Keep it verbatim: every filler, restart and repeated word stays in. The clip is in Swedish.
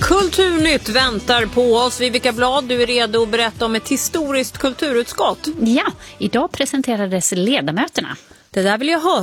Kulturnytt väntar på oss. Vivica Blad, du är redo att berätta om ett historiskt kulturutskott. Ja, idag presenterades ledamöterna. Det där vill jag höra.